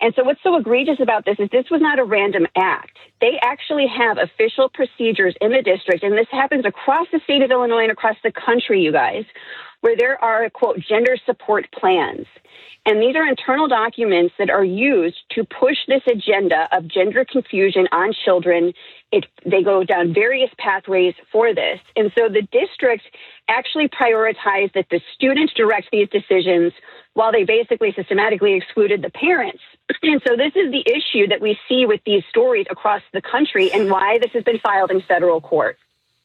And so what's so egregious about this is this was not a random act. They actually have official procedures in the district, and this happens across the state of Illinois and across the country, you guys, where there are, quote, gender support plans. And these are internal documents that are used to push this agenda of gender confusion on children. They go down various pathways for this. And so the district actually prioritized that the students direct these decisions while they basically systematically excluded the parents. And so this is the issue that we see with these stories across the country and why this has been filed in federal court.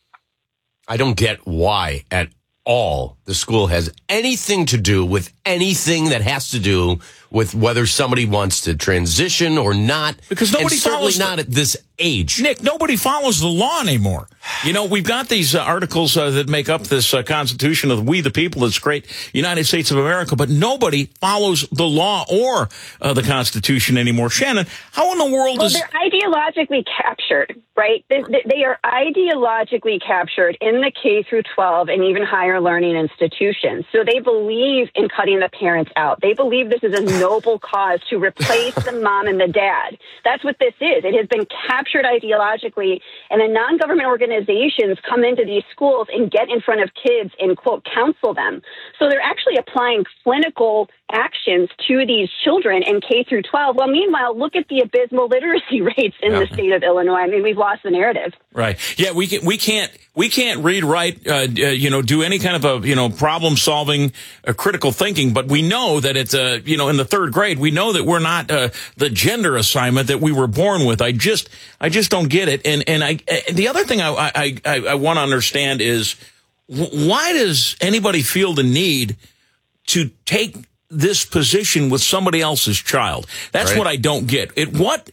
I don't get why at all the school has anything to do with anything that has to do with whether somebody wants to transition or not. Because nobody certainly follows not at this age. Nick, nobody follows the law anymore. You know, we've got these articles that make up this Constitution of We the People, this great United States of America, but nobody follows the law or the Constitution anymore. Shannon, how in the world is... They're ideologically captured, right? They are ideologically captured in the K through 12 and even higher learning institutions. So they believe in cutting the parents out. They believe this is a noble cause to replace the mom and the dad. That's what this is. It has been captured ideologically, and the non-government organizations come into these schools and get in front of kids and, quote, counsel them. So they're actually applying clinical actions to these children in K through 12. Well, meanwhile, look at the abysmal literacy rates in the state of Illinois. I mean, we've lost the narrative. Right. Yeah, we can't read, write, do any kind of problem solving, critical thinking. But we know that it's in the third grade, we know that we're not the gender assignment that we were born with. I just don't get it. And the other thing I want to understand is why does anybody feel the need to take this position with somebody else's child? That's right. What I don't get. At what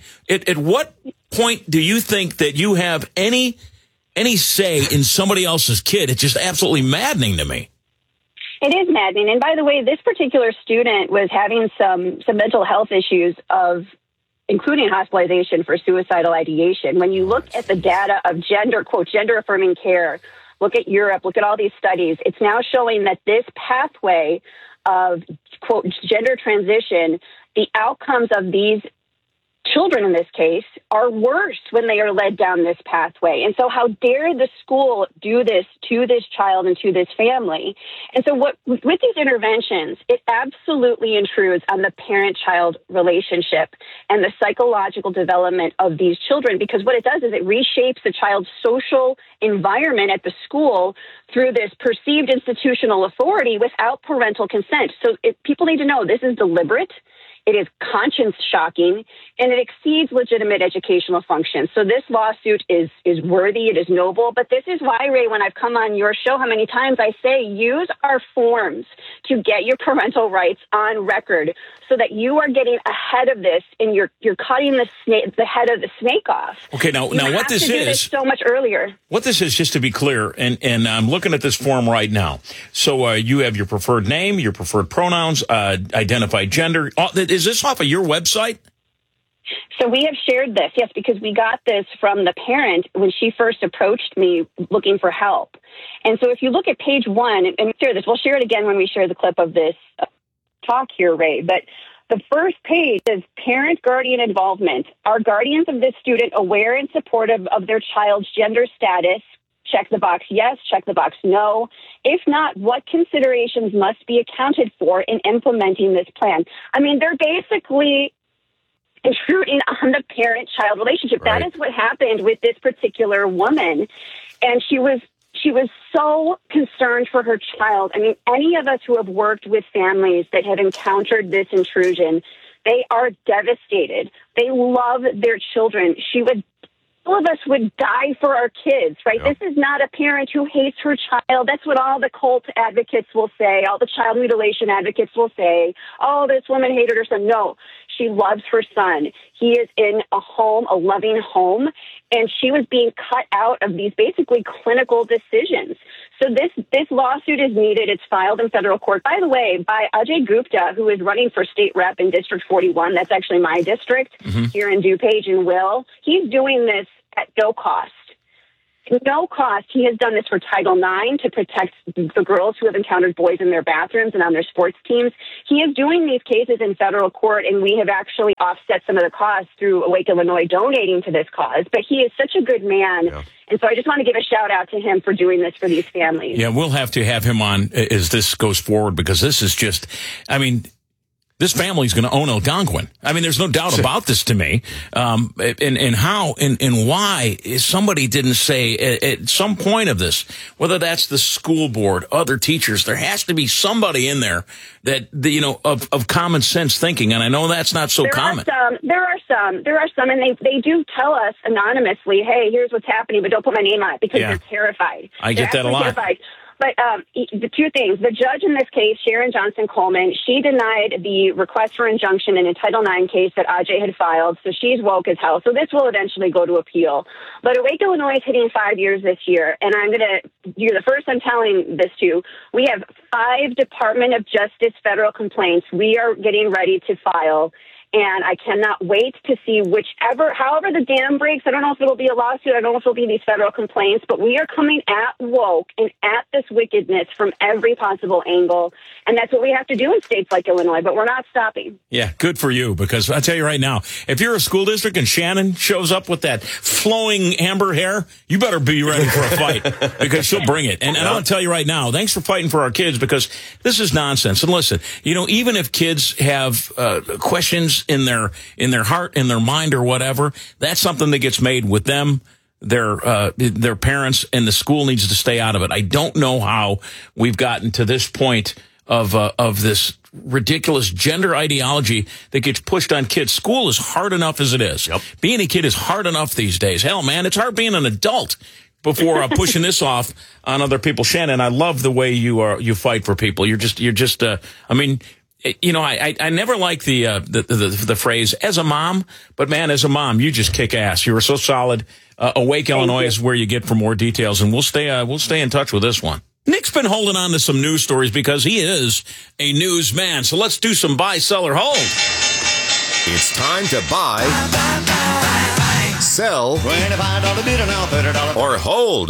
point do you think that you have any say in somebody else's kid? It's just absolutely maddening to me. It is maddening. And by the way, this particular student was having some mental health issues including hospitalization for suicidal ideation. When you look at the data of quote, gender affirming care, look at Europe, look at all these studies, it's now showing that this pathway of, quote, gender transition, the outcomes of these children in this case are worse when they are led down this pathway. And so how dare the school do this to this child and to this family? And so with these interventions, it absolutely intrudes on the parent-child relationship and the psychological development of these children, because what it does is it reshapes the child's social environment at the school through this perceived institutional authority without parental consent. So people need to know this is deliberate. It is conscience shocking, and it exceeds legitimate educational functions. So this lawsuit is worthy, it is noble, but this is why, Ray, when I've come on your show, how many times I say use our forms to get your parental rights on record so that you are getting ahead of this and you're cutting the head of the snake off. Okay, now what this is so much earlier. What this is, just to be clear, and I'm looking at this form right now. So you have your preferred name, your preferred pronouns, identified gender. Is this off of your website? So we have shared this, yes, because we got this from the parent when she first approached me looking for help. And so if you look at page 1, and share this, we'll share it again when we share the clip of this talk here, Ray, but the first page says parent guardian involvement. Are guardians of this student aware and supportive of their child's gender status? Check the box yes, check the box no. If not, what considerations must be accounted for in implementing this plan? I mean, they're basically intruding on the parent-child relationship. Right. That is what happened with this particular woman. And she was so concerned for her child. I mean, any of us who have worked with families that have encountered this intrusion, they are devastated. They love their children. All of us would die for our kids, right? Yep. This is not a parent who hates her child. That's what all the cult advocates will say. All the child mutilation advocates will say, oh, this woman hated her son. No, she loves her son. He is in a home, a loving home, and she was being cut out of these basically clinical decisions. So this lawsuit is needed. It's filed in federal court, by the way, by Ajay Gupta, who is running for state rep in District 41. That's actually my district here in DuPage and Will. He's doing this at no cost. no cost. He has done this for Title IX to protect the girls who have encountered boys in their bathrooms and on their sports teams. He is doing these cases in federal court, and we have actually offset some of the costs through Awake Illinois donating to this cause. But he is such a good man. Yeah. And so I just want to give a shout out to him for doing this for these families. Yeah, we'll have to have him on as this goes forward, because this is just, I mean, this family's going to own Algonquin. I mean, there's no doubt about this to me. And how and why somebody didn't say at some point of this, whether that's the school board, other teachers, there has to be somebody in there that, of common sense thinking. And I know that's not so common. There are some, and they do tell us anonymously, hey, here's what's happening, but don't put my name on it, because they're terrified. I get that a lot. Terrified. But the two things, the judge in this case, Sharon Johnson Coleman, she denied the request for injunction in a Title IX case that Ajay had filed, so she's woke as hell. So this will eventually go to appeal. But Awake Illinois is hitting 5 years this year, and you're the first I'm telling this to. We have 5 Department of Justice federal complaints we are getting ready to file. And I cannot wait to see however the dam breaks. I don't know if it'll be a lawsuit. I don't know if it'll be these federal complaints. But we are coming at woke and at this wickedness from every possible angle. And that's what we have to do in states like Illinois. But we're not stopping. Yeah, good for you. Because I'll tell you right now, if you're a school district and Shannon shows up with that flowing amber hair, you better be ready for a fight, because she'll bring it. And I'm going to tell you right now, thanks for fighting for our kids, because this is nonsense. And listen, even if kids have questions in their heart, in their mind, or whatever, that's something that gets made with them, their parents, and the school needs to stay out of it. I don't know how we've gotten to this point of this ridiculous gender ideology that gets pushed on kids. School is hard enough as it is. Yep. Being a kid is hard enough these days. Hell, man, it's hard being an adult before pushing this off on other people. Shannon, I love the way you fight for people. You're just I mean, I never liked the phrase as a mom, but man, as a mom, you just kick ass. You were so solid. Awake Illinois is where you get for more details, and we'll stay in touch with this one. Nick's been holding on to some news stories because he is a newsman. So let's do some buy, sell, or hold. It's time to buy, sell, $25 or hold.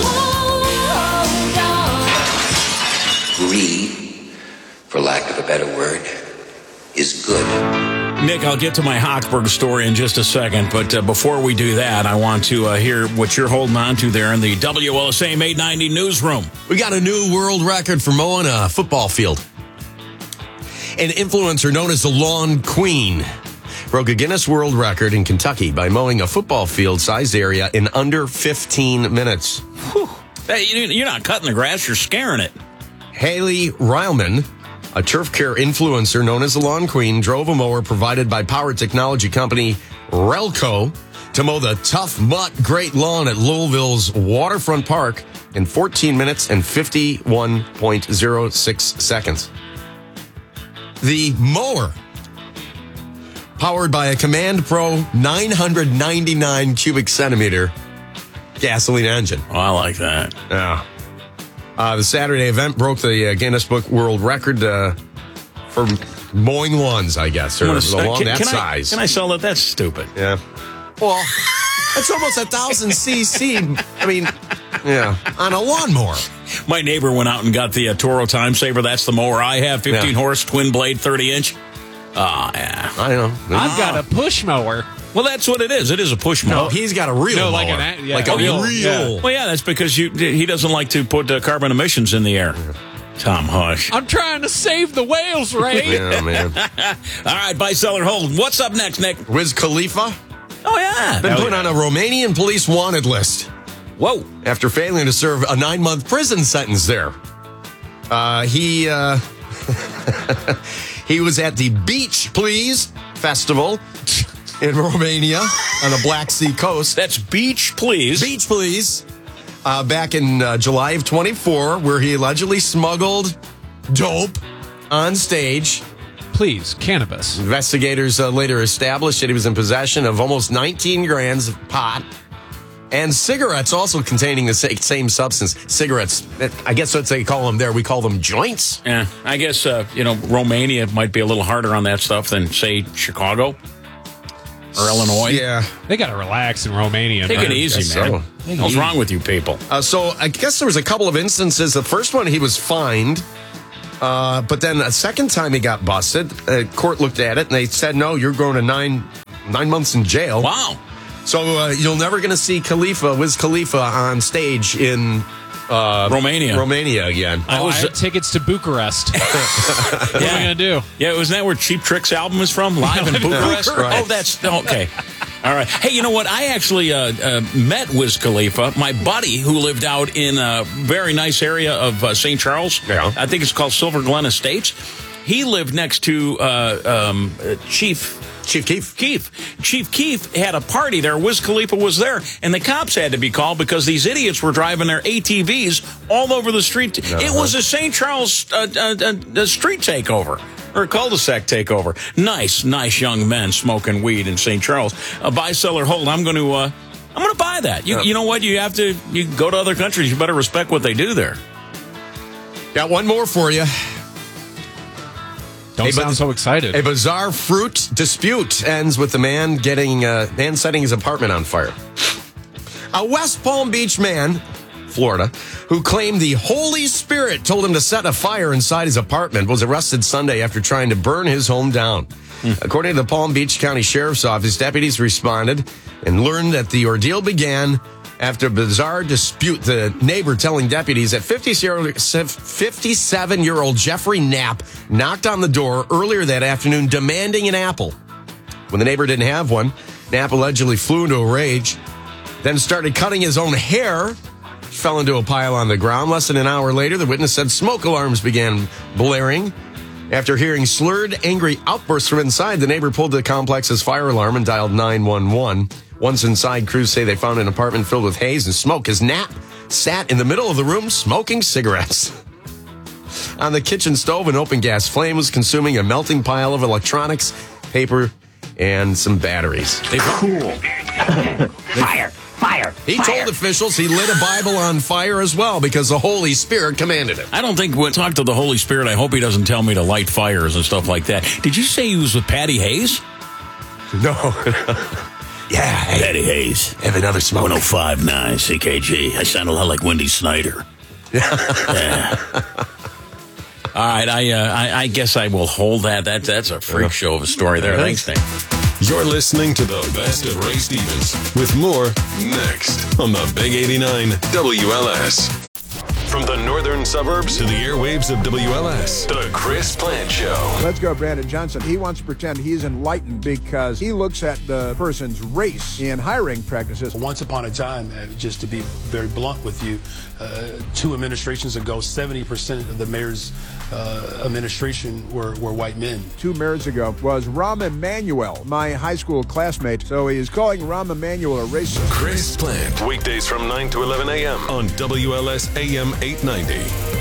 Greed, for lack of a better word, is good. Nick, I'll get to my Hochberg story in just a second, but before we do that, I want to hear what you're holding on to there in the WLSAM 890 newsroom. We got a new world record for mowing a football field. An influencer known as the Lawn Queen broke a Guinness World Record in Kentucky by mowing a football field-sized area in under 15 minutes. Whew. Hey, you're not cutting the grass, you're scaring it. Haley Ryleman, a turf care influencer known as the Lawn Queen, drove a mower provided by power technology company Relco to mow the Tough Mutt Great Lawn at Louisville's Waterfront Park in 14 minutes and 51.06 seconds. The mower, powered by a Command Pro 999 cubic centimeter gasoline engine. Oh, I like that. Yeah. The Saturday event broke the Guinness Book World Record for mowing lawns, I guess, or the lawn that size. Can I sell it? That's stupid. Yeah. Well, it's almost 1,000 cc. I mean, yeah, on a lawnmower. My neighbor went out and got the Toro Time Saver. That's the mower I have, 15 horse, twin blade, 30-inch. Oh, yeah. I know. I've got a push mower. Well, that's what it is. It is a push mower. No, he's got a real mower. Like a real. Yeah. Well, yeah, that's because he doesn't like to put carbon emissions in the air. Tom Hush. I'm trying to save the whales, Ray. Yeah, man. All right, buy, sell, or hold. What's up next, Nick? Wiz Khalifa. Oh, yeah. Been put on a Romanian police wanted list. Whoa. After failing to serve a 9-month prison sentence there. He was at the Beach Please Festival in Romania on the Black Sea coast. That's Beach Please. Beach Please. Back in July of 24, where he allegedly smuggled dope on stage. Please, cannabis. Investigators later established that he was in possession of almost 19 grams of pot and cigarettes also containing the same substance. Cigarettes, I guess what they call them there. We call them joints. Yeah, I guess, Romania might be a little harder on that stuff than, say, Chicago. or Illinois. Yeah. They got to relax in Romania. Take man. it easy, Guess man. so. What's wrong with you people? So I guess there was a couple of instances. The first one, he was fined. But then a second time he got busted. Court looked at it and they said, no, you're going to nine months in jail. Wow. So you're never going to see Wiz Khalifa on stage in Romania again. I have tickets to Bucharest. What am I going to do? Yeah, wasn't that where Cheap Trick's album is from? Live in Bucharest? Right. Oh, that's okay. All right. Hey, you know what? I actually met Wiz Khalifa, my buddy who lived out in a very nice area of St. Charles. Yeah. I think it's called Silver Glen Estates. He lived next to Chief Keef. Chief Keef had a party there. Wiz Khalifa was there, and the cops had to be called because these idiots were driving their ATVs all over the street. It was a St. Charles street takeover. Or a cul-de-sac takeover. Nice young men smoking weed in St. Charles. Buy, sell, or hold. I'm going to buy that. You know what? You go to other countries. You better respect what they do there. Got one more for you. Don't sound so excited. A bizarre fruit dispute ends with the man setting his apartment on fire. A West Palm Beach man, Florida, who claimed the Holy Spirit told him to set a fire inside his apartment, was arrested Sunday after trying to burn his home down. According to the Palm Beach County Sheriff's Office, deputies responded and learned that the ordeal began after a bizarre dispute. The neighbor telling deputies that 57-year-old Jeffrey Knapp knocked on the door earlier that afternoon demanding an apple. When the neighbor didn't have one, Knapp allegedly flew into a rage, then started cutting his own hair. Fell into a pile on the ground. Less than an hour later, the witness said smoke alarms began blaring. After hearing slurred, angry outbursts from inside, the neighbor pulled the complex's fire alarm and dialed 911. Once inside, crews say they found an apartment filled with haze and smoke as Knapp sat in the middle of the room smoking cigarettes. On the kitchen stove, an open gas flame was consuming a melting pile of electronics, paper, and some batteries. Fire! He told officials he lit a Bible on fire as well because the Holy Spirit commanded it. I don't think when talk to the Holy Spirit, I hope he doesn't tell me to light fires and stuff like that. Did you say he was with Patty Hayes? No. Yeah, hey, Patty Hayes. Have another smoke. 105.9 CKG. I sound a lot like Wendy Snyder. Yeah. All right, I guess I will hold that. That's a freak show of a story there. Thanks, Nick. You're listening to the best of Ray Stevens with more next on the Big 89 WLS. From the northern suburbs to the airwaves of WLS, the Chris Plant Show. Let's go, Brandon Johnson. He wants to pretend he's enlightened because he looks at the person's race in hiring practices. Once upon a time, just to be very blunt with you, 2 administrations ago, 70% of the mayor's administration were white men. 2 mayors ago was Rahm Emanuel, my high school classmate. So he is calling Rahm Emanuel a racist. Chris Plant, weekdays from 9 to 11 a.m. on WLS AM 890.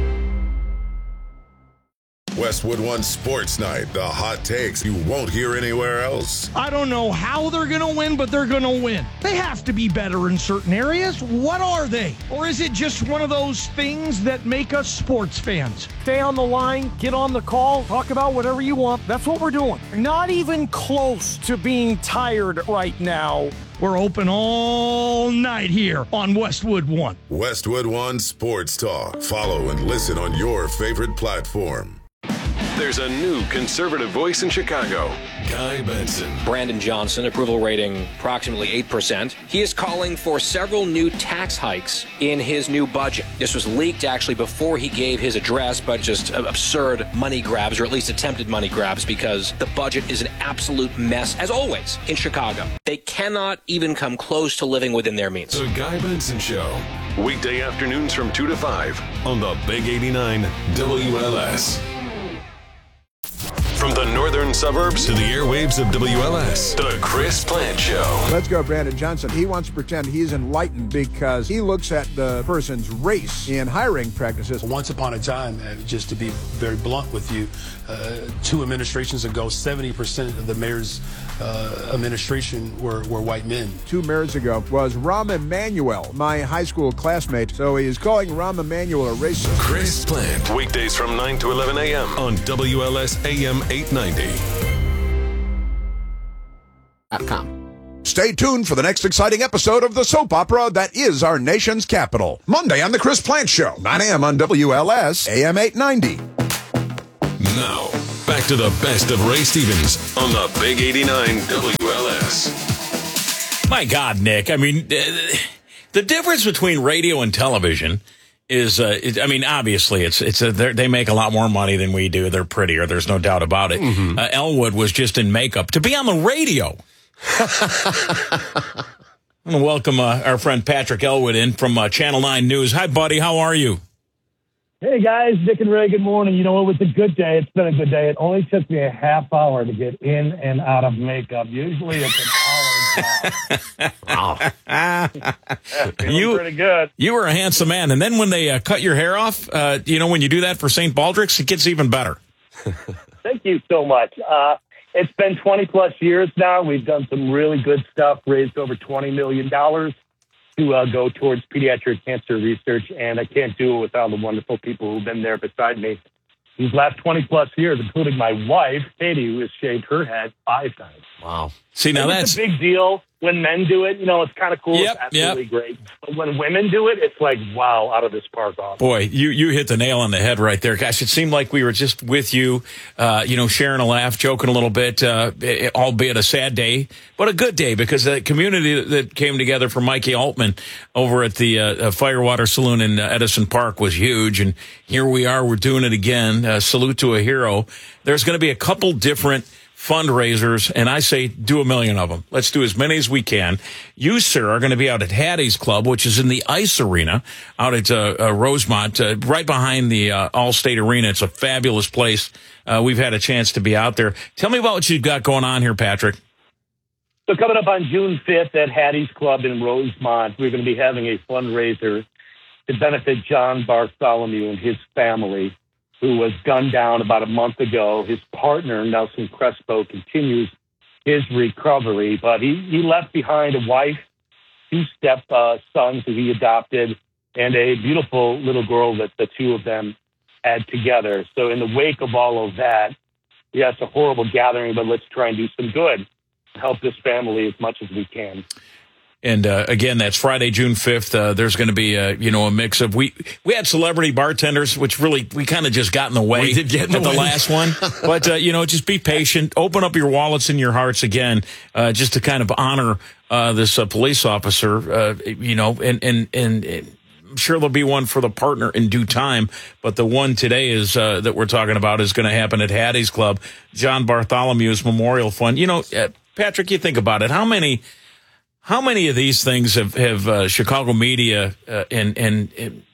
Westwood One Sports Night, the hot takes you won't hear anywhere else. I don't know how they're going to win, but they're going to win. They have to be better in certain areas. What are they? Or is it just one of those things that make us sports fans? Stay on the line, get on the call, talk about whatever you want. That's what we're doing. Not even close to being tired right now. We're open all night here on Westwood One. Westwood One Sports Talk. Follow and listen on your favorite platform. There's a new conservative voice in Chicago, Guy Benson. Brandon Johnson, approval rating approximately 8%. He is calling for several new tax hikes in his new budget. This was leaked actually before he gave his address, but just absurd money grabs, or at least attempted money grabs, because the budget is an absolute mess, as always, in Chicago. They cannot even come close to living within their means. The Guy Benson Show, weekday afternoons from 2 to 5 on the Big 89 WLS. From the northern suburbs to the airwaves of WLS, the Chris Plant Show. Let's go, Brandon Johnson. He wants to pretend he's enlightened because he looks at the person's race in hiring practices. Once upon a time, just to be very blunt with you, 2 administrations ago, 70% of the mayor's administration were white men. 2 mayors ago was Rahm Emanuel, my high school classmate. So he is calling Rahm Emanuel a racist. Chris Plant, weekdays from 9 to 11 a.m. on WLS AM 890. Stay tuned for the next exciting episode of the soap opera that is our nation's capital. Monday on The Chris Plant Show, 9 a.m. on WLS, AM 890. Now, back to the best of Ray Stevens on the Big 89 WLS. My God, Nick. I mean, the difference between radio and television is, obviously, they make a lot more money than we do. They're prettier. There's no doubt about it. Mm-hmm. Elwood was just in makeup. To be on the radio. I want to welcome our friend Patrick Elwood in from Channel 9 News. Hi, buddy. How are you? Hey, guys. Nick and Ray, good morning. You know, it was a good day. It's been a good day. It only took me a half hour to get in and out of makeup. Usually it's an hour job. Wow. Pretty good. You were a handsome man. And then when they cut your hair off, when you do that for St. Baldrick's, it gets even better. Thank you so much. It's been 20-plus years now. We've done some really good stuff, raised over $20 million to go towards pediatric cancer research, and I can't do it without the wonderful people who've been there beside me these last 20-plus years, including my wife, Katie, who has shaved her head 5 times. Wow. See, now that's a big deal. When men do it, it's kind of cool. Yep, it's absolutely great. But when women do it, it's like, wow, out of this park. Awesome. Boy, you hit the nail on the head right there. Gosh, it seemed like we were just with you, sharing a laugh, joking a little bit, albeit a sad day, but a good day because the community that came together for Mikey Altman over at the Firewater Saloon in Edison Park was huge. And here we are. We're doing it again. Salute to a hero. There's going to be a couple different fundraisers, and I say do 1 million of them. Let's do as many as we can. You, sir, are going to be out at Hattie's Club, which is in the Ice Arena out at Rosemont, right behind the Allstate Arena. It's a fabulous place. We've had a chance to be out there. Tell me about what you've got going on here, Patrick. So coming up on June 5th at Hattie's Club in Rosemont, we're going to be having a fundraiser to benefit John Bartholomew and his family, who was gunned down about a month ago. His partner, Nelson Crespo, continues his recovery, but he left behind a wife, 2 step-sons who he adopted, and a beautiful little girl that the two of them had together. So in the wake of all of that, yes, a horrible gathering, but let's try and do some good, help this family as much as we can. And again, that's Friday, June 5th. There's going to be a mix of we had celebrity bartenders, which really we kind of just got in the way at the last one. But just be patient. Open up your wallets and your hearts again, just to kind of honor this police officer. And I'm sure there'll be one for the partner in due time. But the one today is that we're talking about is going to happen at Hattie's Club, John Bartholomew's Memorial Fund. Patrick, you think about it. How many of these things have Chicago media and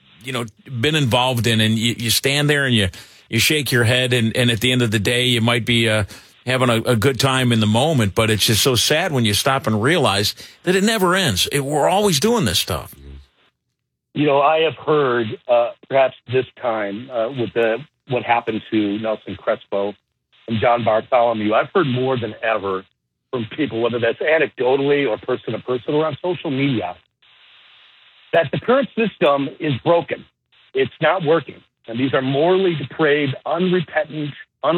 been involved in? And you stand there and you shake your head, and at the end of the day, you might be having a good time in the moment, but it's just so sad when you stop and realize that it never ends. We're always doing this stuff. I have heard, perhaps this time, with what happened to Nelson Crespo and John Bartholomew, I've heard more than ever from people, whether that's anecdotally or person to person or on social media, that the current system is broken. It's not working. And these are morally depraved, unrepentant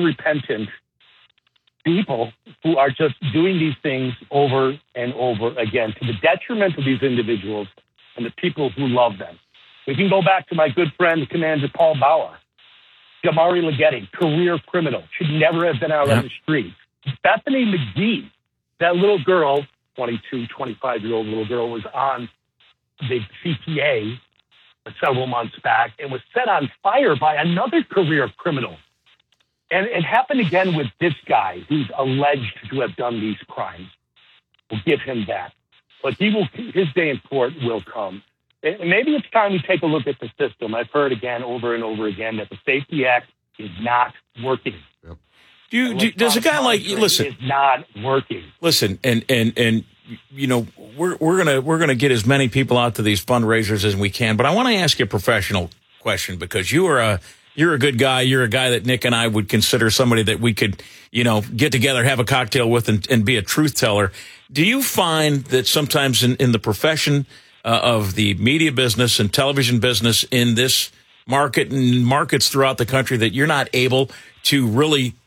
people who are just doing these things over and over again to the detriment of these individuals and the people who love them. We can go back to my good friend, Commander Paul Bauer, Jamari Leggetti, career criminal, should never have been out on the street. Bethany McGee, that little girl, 22, 25-year-old little girl, was on the CTA several months back and was set on fire by another career criminal. And it happened again with this guy who's alleged to have done these crimes. We'll give him that. But his day in court will come. And maybe it's time we take a look at the system. I've heard again, over and over again, that the Safety Act is not working. Yep. Does a guy like you listen? It's not working. Listen, and we're gonna get as many people out to these fundraisers as we can. But I want to ask you a professional question, because you're a good guy. You're a guy that Nick and I would consider somebody that we could get together, have a cocktail with, and be a truth teller. Do you find that sometimes in the profession of the media business and television business in this market and markets throughout the country that you're not able to really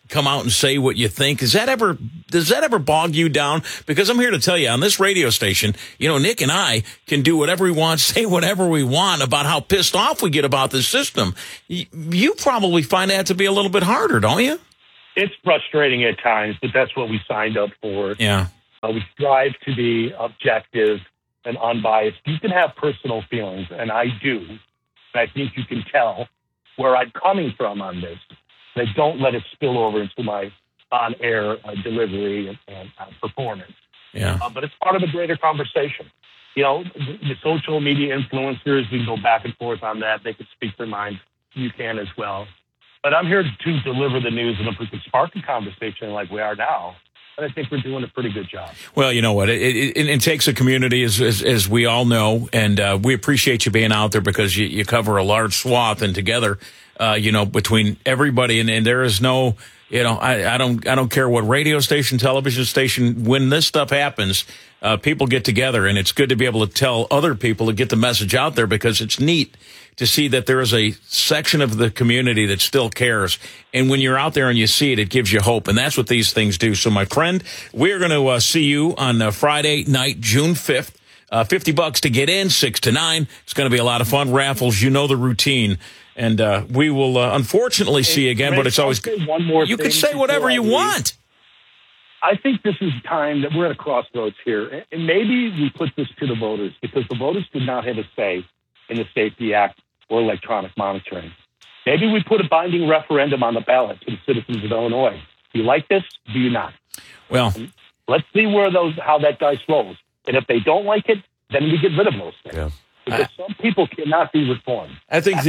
come out and say what you think. Does that ever bog you down? Because I'm here to tell you, on this radio station, Nick and I can do whatever we want, say whatever we want about how pissed off we get about the system. You probably find that to be a little bit harder, don't you? It's frustrating at times, but that's what we signed up for. Yeah. We strive to be objective and unbiased. You can have personal feelings, and I do. And I think you can tell where I'm coming from on this. I don't let it spill over into my on-air delivery and performance. Yeah. But it's part of a greater conversation. The social media influencers, we can go back and forth on that. They can speak their minds. You can as well. But I'm here to deliver the news, and if we can spark a conversation like we are now, I think we're doing a pretty good job. Well, you know what? It takes a community, as we all know, and we appreciate you being out there because you cover a large swath, and together, between everybody, and there is no, I don't care what radio station, television station, when this stuff happens, people get together, and it's good to be able to tell other people to get the message out there, because it's neat to see that there is a section of the community that still cares. And when you're out there and you see it, it gives you hope. And that's what these things do. So, my friend, we're going to see you on Friday night, June 5th. $50 to get in, 6 to 9. It's going to be a lot of fun. Raffles, you know the routine. And we will unfortunately see you again, but it's always good. One more you can say whatever you want. I think this is time that we're at a crossroads here. And maybe we put this to the voters, because the voters did not have a say in the Safety Act or electronic monitoring. Maybe we put a binding referendum on the ballot to the citizens of Illinois. Do you like this? Do you not? Well, let's see how that dice rolls. And if they don't like it, then we get rid of those things. Yeah. Because some people cannot be reformed. I think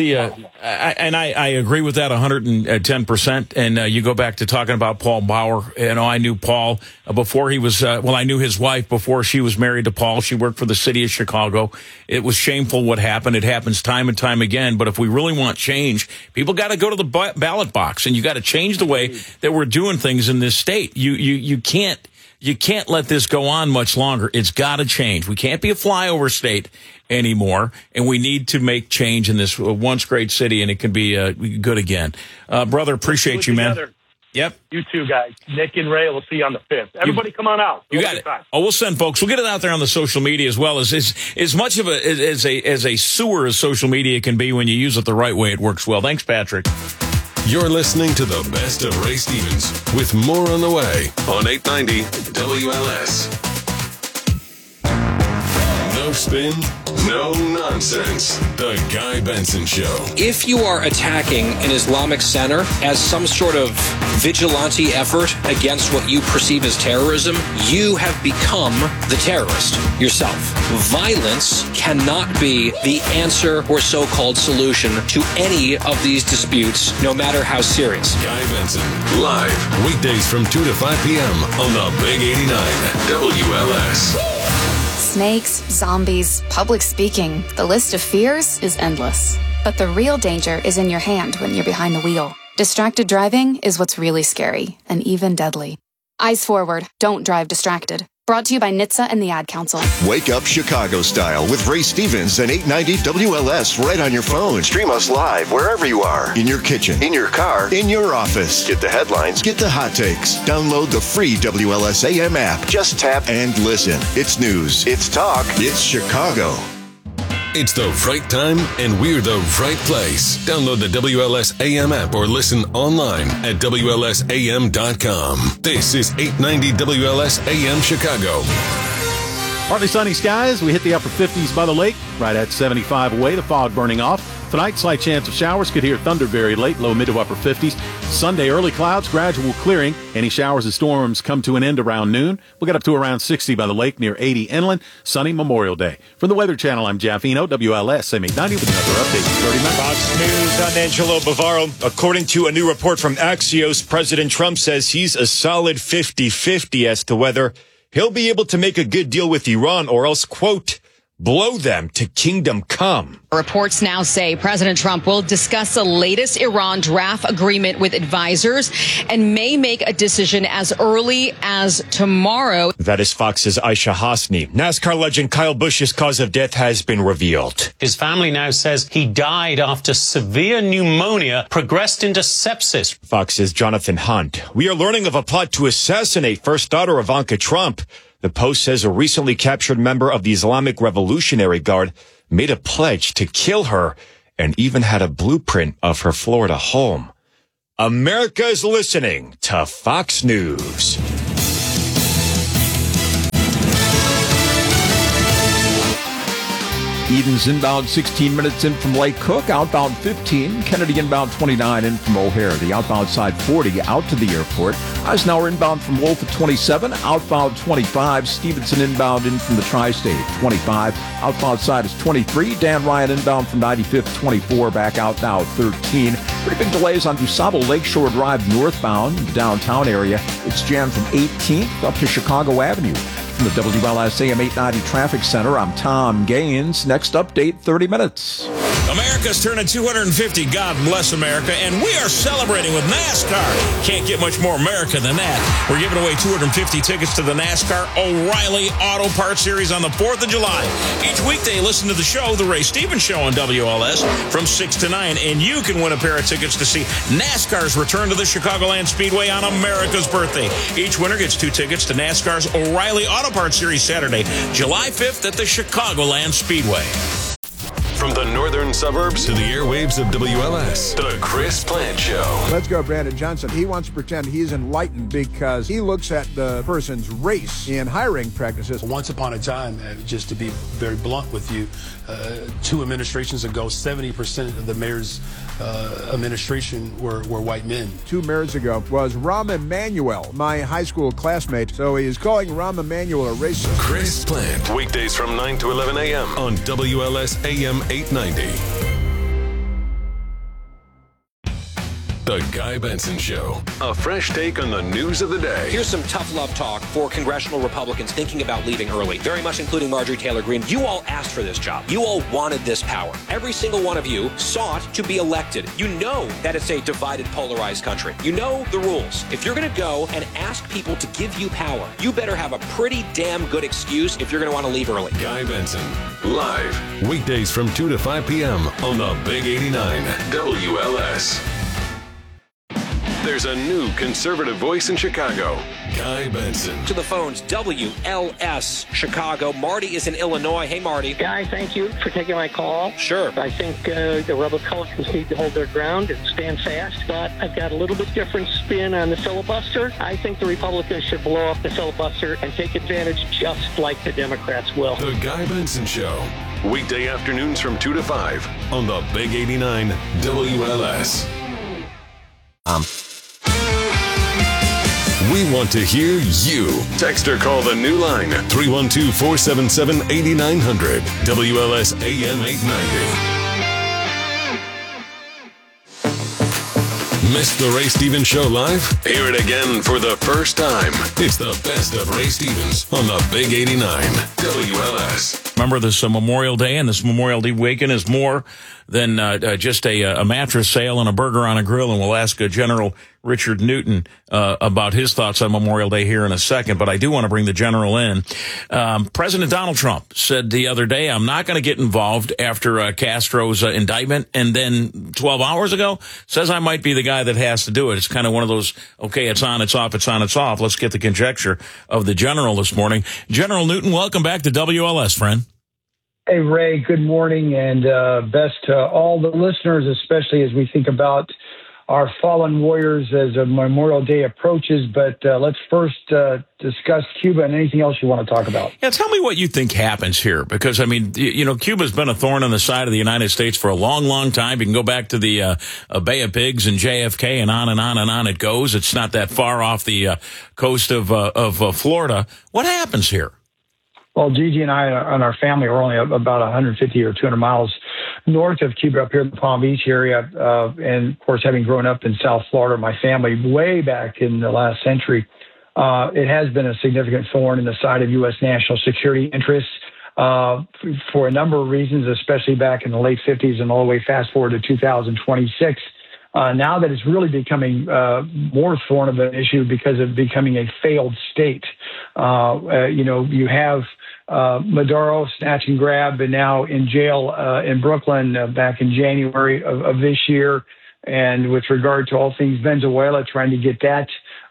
I agree with that 110%. And you go back to talking about Paul Bauer. I knew Paul before he was, I knew his wife before she was married to Paul. She worked for the city of Chicago. It was shameful what happened. It happens time and time again. But if we really want change, people got to go to the ballot box, and you got to change the way that we're doing things in this state. You can't let this go on much longer. It's got to change. We can't be a flyover state anymore, and we need to make change in this once great city, and it can be good again. Brother, appreciate you, man. Yep. You too, guys. Nick and Ray, we'll see you on the 5th. Everybody come on out. You got it. We'll send folks. We'll get it out there on the social media as well. As much of a sewer as social media can be, when you use it the right way, it works well. Thanks, Patrick. You're listening to the best of Ray Stevens, with more on the way on 890 WLS. No spin, no nonsense. The Guy Benson Show. If you are attacking an Islamic center as some sort of vigilante effort against what you perceive as terrorism, you have become the terrorist yourself. Violence cannot be the answer or so-called solution to any of these disputes, no matter how serious. Guy Benson, live weekdays from 2 to 5 p.m. on the Big 89 WLS. Snakes, zombies, public speaking. The list of fears is endless. But the real danger is in your hand when you're behind the wheel. Distracted driving is what's really scary and even deadly. Eyes forward. Don't drive distracted. Brought to you by NHTSA and the Ad Council. Wake up Chicago style with Ray Stevens and 890 WLS right on your phone. Stream us live wherever you are. In your kitchen, in your car, in your office. Get the headlines, get the hot takes. Download the free WLS AM app. Just tap and listen. It's news. It's talk. It's Chicago. It's the right time, and we're the right place. Download the WLS AM app or listen online at WLSAM.com. This is 890 WLS AM Chicago. Partly sunny skies. We hit the upper 50s by the lake, right at 75 away. The fog burning off. Tonight, slight chance of showers. Could hear thunder very late, low mid to upper 50s. Sunday, early clouds, gradual clearing. Any showers and storms come to an end around noon. We'll get up to around 60 by the lake, near 80 inland. Sunny Memorial Day. From the Weather Channel, I'm Jeff Eno, WLS AM890 with another update in 30 minutes. Fox News, I'm Angelo Bavaro. According to a new report from Axios, President Trump says he's a solid 50-50 as to whether he'll be able to make a good deal with Iran or else, quote, blow them to kingdom come. Reports now say President Trump will discuss the latest Iran draft agreement with advisors and may make a decision as early as tomorrow. That is Fox's Aisha Hasni. NASCAR legend Kyle Busch's cause of death has been revealed. His family now says he died after severe pneumonia progressed into sepsis. Fox's Jonathan Hunt. We are learning of a plot to assassinate first daughter Ivanka Trump. The Post says a recently captured member of the Islamic Revolutionary Guard made a pledge to kill her and even had a blueprint of her Florida home. America is listening to Fox News. Eden's inbound 16 minutes in from Lake Cook, outbound 15. Kennedy inbound 29 in from O'Hare. The outbound side 40 out to the airport. Eisenhower inbound from Wolf at 27, outbound 25. Stevenson inbound in from the Tri-State 25. Outbound side is 23. Dan Ryan inbound from 95th 24, back out now 13. Pretty big delays on DuSable Lakeshore Drive northbound in the downtown area. It's jammed from 18th up to Chicago Avenue. From the WLS AM 890 Traffic Center, I'm Tom Gaines. Next update, 30 minutes. America's turning 250. God bless America. And we are celebrating with NASCAR. Can't get much more America than that. We're giving away 250 tickets to the NASCAR O'Reilly Auto Parts Series on the 4th of July. Each weekday, listen to the show, The Ray Stevens Show on WLS from 6 to 9. And you can win a pair of tickets to see NASCAR's return to the Chicagoland Speedway on America's birthday. Each winner gets 2 tickets to NASCAR's O'Reilly Auto Parts Series Saturday, July 5th at the Chicagoland Speedway. From the northern suburbs to the airwaves of WLS, The Chris Plant Show. Let's go, Brandon Johnson. He wants to pretend he's enlightened because he looks at the person's race in hiring practices. Once upon a time, just to be very blunt with you, 2 administrations ago, 70% of the mayor's administration were white men. 2 mayors ago was Rahm Emanuel, my high school classmate. So he is calling Rahm Emanuel a racist. Chris Plant, weekdays from 9 to 11 a.m. on WLS AM 890. The Guy Benson Show. A fresh take on the news of the day. Here's some tough love talk for congressional Republicans thinking about leaving early, very much including Marjorie Taylor Greene. You all asked for this job. You all wanted this power. Every single one of you sought to be elected. You know that it's a divided, polarized country. You know the rules. If you're going to go and ask people to give you power, you better have a pretty damn good excuse if you're going to want to leave early. Guy Benson, live, weekdays from 2 to 5 p.m. on the Big 89 WLS. There's a new conservative voice in Chicago, Guy Benson. To the phones, WLS Chicago. Marty is in Illinois. Hey, Marty. Guy, thank you for taking my call. Sure. I think the Republicans need to hold their ground and stand fast, but I've got a little bit different spin on the filibuster. I think the Republicans should blow up the filibuster and take advantage just like the Democrats will. The Guy Benson Show, weekday afternoons from 2 to 5 on the Big 89 WLS. We want to hear you. Text or call the new line 312-477-8900 WLS AM 890. Missed the Ray Stevens Show live? Hear it again for the first time. It's the best of Ray Stevens on the Big 89 WLS. Remember this Memorial Day, and this Memorial Day weekend is more than just a mattress sale and a burger on a grill, and we'll ask General Richard Newton about his thoughts on Memorial Day here in a second, but I do want to bring the General in. President Donald Trump said the other day, I'm not going to get involved after Castro's indictment, and then 12 hours ago says I might be the guy that has to do it. It's kind of one of those, okay, it's on, it's off, it's on, it's off. Let's get the conjecture of the General this morning. General Newton, welcome back to WLS, friend. Hey, Ray, good morning, and best to all the listeners, especially as we think about our fallen warriors as a Memorial Day approaches. But let's first discuss Cuba and anything else you want to talk about. Yeah, tell me what you think happens here, because, I mean, you know, Cuba's been a thorn on the side of the United States for a long, long time. You can go back to the Bay of Pigs and JFK and on and on and on it goes. It's not that far off the coast of Florida. What happens here? Well, Gigi and I and our family are only about 150 or 200 miles north of Cuba, up here in the Palm Beach area. And, of course, having grown up in South Florida, my family way back in the last century, it has been a significant thorn in the side of U.S. national security interests. for a number of reasons, especially back in the late 50s and all the way fast forward to 2026. Now that it's really becoming more thorn of an issue because of becoming a failed state. You have Maduro snatch and grab and now in jail in Brooklyn back in January of this year. And with regard to all things Venezuela, trying to get that,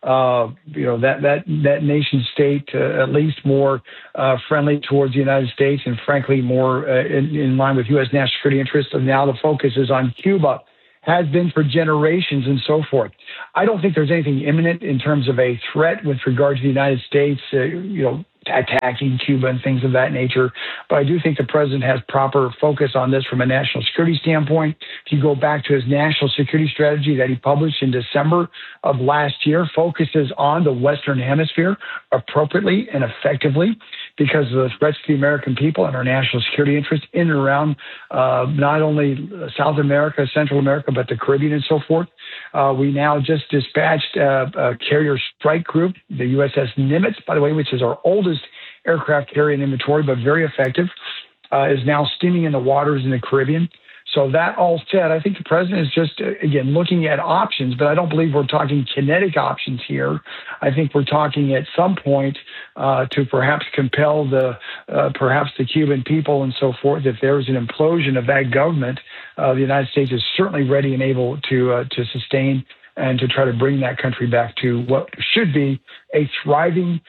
that nation state at least more friendly towards the United States and frankly more in line with U.S. national security interests. And now the focus is on Cuba. Has been for generations and so forth. I don't think there's anything imminent in terms of a threat with regard to the United States, attacking Cuba and things of that nature. But I do think the president has proper focus on this from a national security standpoint. If you go back to his national security strategy that he published in December of last year, focuses on the Western Hemisphere appropriately and effectively because of the threats to the American people and our national security interests in and around not only South America, Central America, but the Caribbean and so forth. We now just dispatched a carrier strike group, the USS Nimitz, by the way, which is our oldest aircraft carrier in inventory, but very effective, is now steaming in the waters in the Caribbean. So that all said, I think the president is just, again, looking at options, but I don't believe we're talking kinetic options here. I think we're talking at some point to perhaps compel perhaps the Cuban people and so forth. If there's an implosion of that government, the United States is certainly ready and able to sustain and to try to bring that country back to what should be a thriving,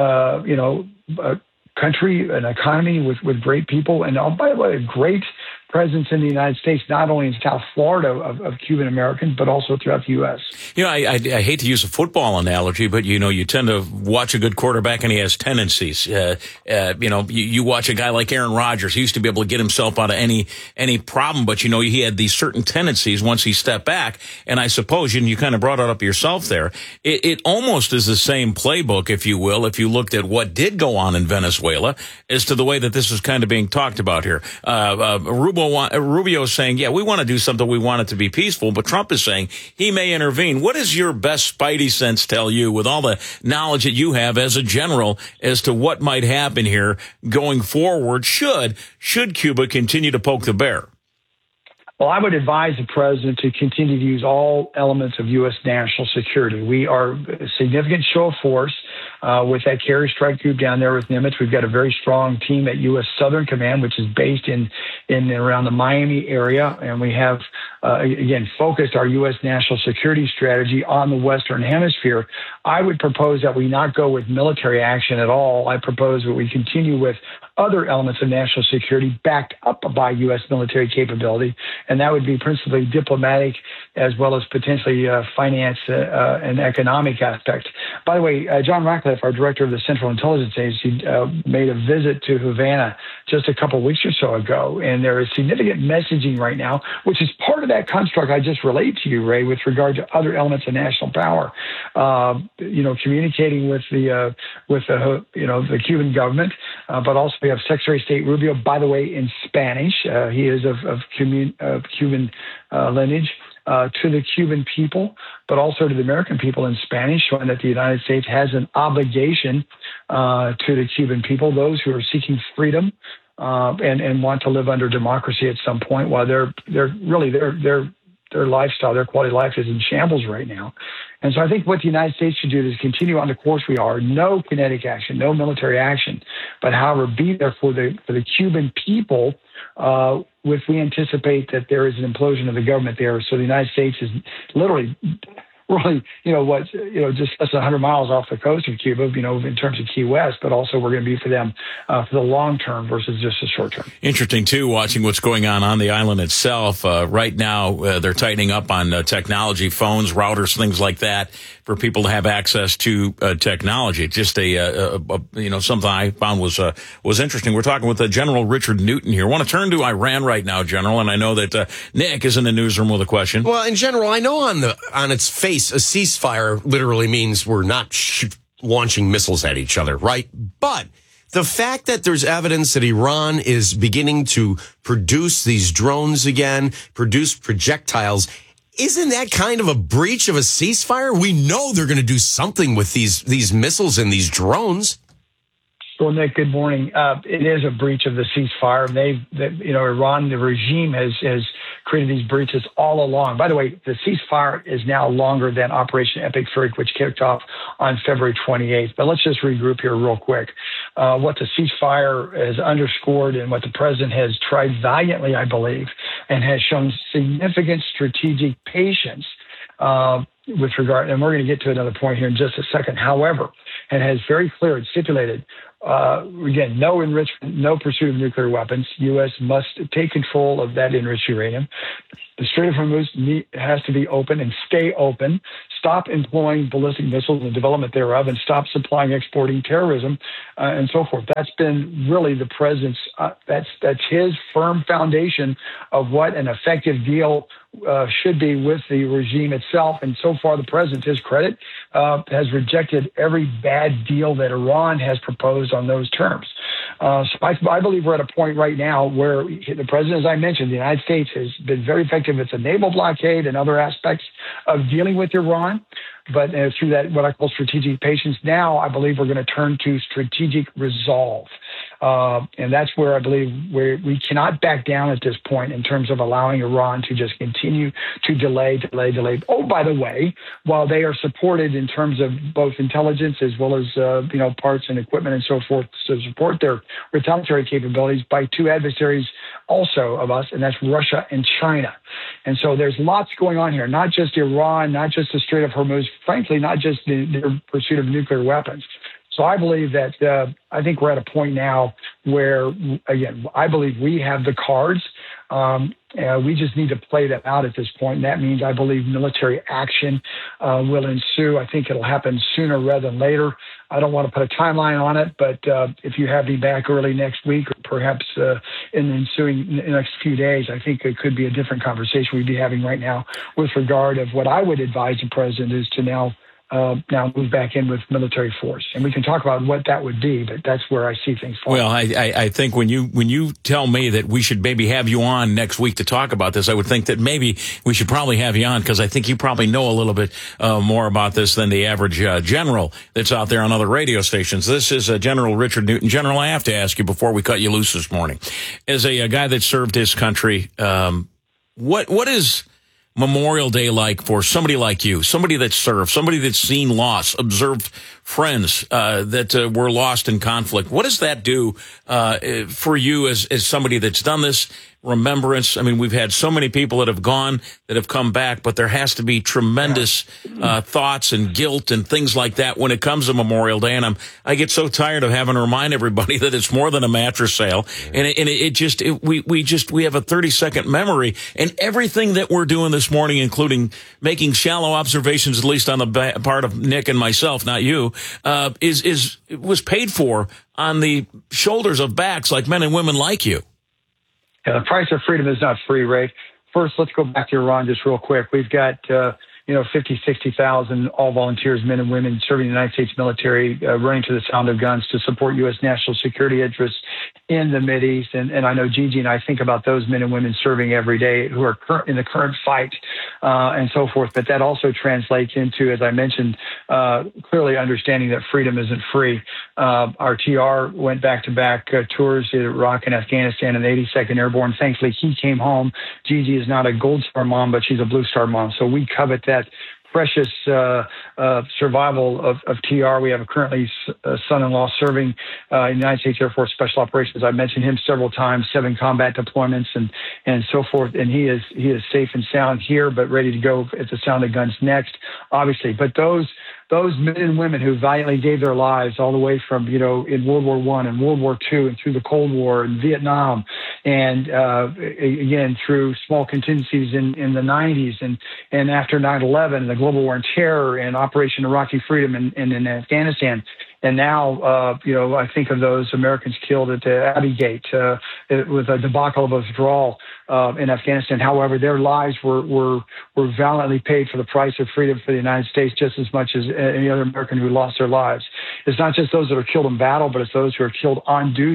country, an economy with great people, and by the way, a great presence in the United States, not only in South Florida of Cuban Americans, but also throughout the U.S. I hate to use a football analogy, but you tend to watch a good quarterback and he has tendencies. You watch a guy like Aaron Rodgers. He used to be able to get himself out of any problem, but he had these certain tendencies once he stepped back. And I suppose, and you kind of brought it up yourself there, it almost is the same playbook, if you will, if you looked at what did go on in Venezuela as to the way that this is kind of being talked about here. Rubio is saying, yeah, we want to do something. We want it to be peaceful. But Trump is saying he may intervene. What does your best spidey sense tell you with all the knowledge that you have as a general as to what might happen here going forward should Cuba continue to poke the bear? Well, I would advise the president to continue to use all elements of U.S. national security. We are a significant show of force with that carrier strike group down there with Nimitz. We've got a very strong team at U.S. Southern Command, which is based in around the Miami area. And we have, again, focused our U.S. national security strategy on the Western Hemisphere. I would propose that we not go with military action at all. I propose that we continue with other elements of national security backed up by U.S. military capability, and that would be principally diplomatic as well as potentially finance and economic aspect. By the way, John Ratcliffe, our director of the Central Intelligence Agency, made a visit to Havana just a couple of weeks or so ago, and there is significant messaging right now, which is part of that construct I just relayed to you, Ray, with regard to other elements of national power. Communicating with the Cuban government, but also we have Secretary of State Rubio, by the way, in Spanish. He is of Cuban lineage. To the Cuban people, but also to the American people in Spanish, showing that the United States has an obligation to the Cuban people, those who are seeking freedom and want to live under democracy at some point, while their lifestyle, their quality of life is in shambles right now. And so I think what the United States should do is continue on the course we are. No kinetic action, no military action, but however, be there for the Cuban people if we anticipate that there is an implosion of the government there. So the United States is literally just less than 100 miles off the coast of Cuba, in terms of Key West, but also we're going to be for them for the long term versus just the short term. Interesting, too, watching what's going on the island itself. Right now, they're tightening up on technology, phones, routers, things like that, for people to have access to technology. Just something I found was interesting. We're talking with General Richard Newton here. I want to turn to Iran right now, General, and I know that Nick is in the newsroom with a question. Well, in general, I know on its face, a ceasefire literally means we're not launching missiles at each other, right? But the fact that there's evidence that Iran is beginning to produce these drones again, produce projectiles, isn't that kind of a breach of a ceasefire? We know they're going to do something with these missiles and these drones. Well, Nick, good morning. It is a breach of the ceasefire. Iran, the regime has created these breaches all along. By the way, the ceasefire is now longer than Operation Epic Fury, which kicked off on February 28th. But let's just regroup here real quick. What the ceasefire has underscored and what the president has tried valiantly, I believe, and has shown significant strategic patience with regard, and we're going to get to another point here in just a second. However, it has very clear and stipulated, again, no enrichment, no pursuit of nuclear weapons. U.S. must take control of that enriched uranium. The Strait of Hormuz has to be open and stay open. Stop employing ballistic missiles and the development thereof, and stop supplying, exporting terrorism, and so forth. That's been really the president's. That's his firm foundation of what an effective deal should be with the regime itself. And so far, the president, to his credit, has rejected every bad deal that Iran has proposed on those terms. So I believe we're at a point right now where the president, as I mentioned, the United States has been very effective with the naval blockade and other aspects of dealing with Iran. But through that, what I call strategic patience, now I believe we're going to turn to strategic resolve. And that's where I believe we cannot back down at this point in terms of allowing Iran to just continue to delay. Oh, by the way, while they are supported in terms of both intelligence as well as parts and equipment and so forth to support their retaliatory capabilities by two adversaries also of us, and that's Russia and China. And so there's lots going on here, not just Iran, not just the Strait of Hormuz, frankly, not just the pursuit of nuclear weapons. So I believe that I think we're at a point now where, again, I believe we have the cards. We just need to play that out at this point. And that means I believe military action will ensue. I think it'll happen sooner rather than later. I don't want to put a timeline on it, but if you have me back early next week or perhaps in the next few days, I think it could be a different conversation we'd be having right now with regard of what I would advise the president is to now move back in with military force. And we can talk about what that would be, but that's where I see things falling. Well, I think when you tell me that we should maybe have you on next week to talk about this, I would think that maybe we should probably have you on because I think you probably know a little bit more about this than the average general that's out there on other radio stations. This is General Richard Newton. General, I have to ask you before we cut you loose this morning. As a guy that served his country, what is Memorial Day like for somebody like you, somebody that served, somebody that's seen loss, observed friends that were lost in conflict? What does that do for you as somebody that's done this? Remembrance. I mean, we've had so many people that have gone, that have come back, but there has to be tremendous thoughts and guilt and things like that when it comes to Memorial Day. And I get so tired of having to remind everybody that it's more than a mattress sale. And we have a 30-second memory, and everything that we're doing this morning, including making shallow observations, at least on the part of Nick and myself, not you, was paid for on the shoulders of backs like men and women like you. The price of freedom is not free, Ray. First, let's go back to Iran just real quick. We've got, 50, 60,000 all volunteers, men and women serving the United States military, running to the sound of guns to support U.S. national security interests in the Mideast. And I know Gigi and I think about those men and women serving every day who are in the current fight and so forth. But that also translates into, as I mentioned, clearly understanding that freedom isn't free. Our TR went back-to-back tours to Iraq and Afghanistan and the 82nd Airborne. Thankfully, he came home. Gigi is not a Gold Star mom, but she's a Blue Star mom. So we covet that precious survival of TR. We have a currently son-in-law serving in the United States Air Force Special Operations. I've mentioned him several times, 7 combat deployments and so forth. And he is safe and sound here, but ready to go at the sound of guns next, obviously. But those men and women who valiantly gave their lives all the way from, in World War I and World War II and through the Cold War and Vietnam and, again, through small contingencies in the 90s and after 9/11, the global war on terror and Operation Iraqi Freedom and in Afghanistan. And now, I think of those Americans killed at the Abbey Gate with a debacle of withdrawal in Afghanistan. However, their lives were valiantly paid for the price of freedom for the United States just as much as any other American who lost their lives. It's not just those that are killed in battle, but it's those who are killed on duty